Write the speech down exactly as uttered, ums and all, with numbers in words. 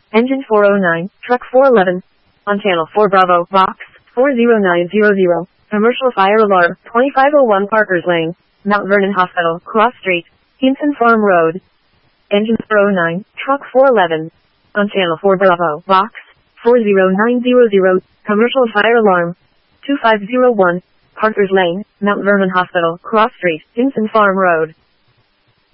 Engine four oh nine, truck four eleven. On channel four Bravo, box four zero nine zero zero. Commercial fire alarm, twenty-five oh one Parkers Lane, Mount Vernon Hospital, Cross Street, Hinton Farm Road. Engine four oh nine, truck four eleven. On channel four Bravo, box four zero nine zero zero. Commercial fire alarm, two five zero one. Parkers Lane, Mount Vernon Hospital, Cross Street, Hinton Farm Road.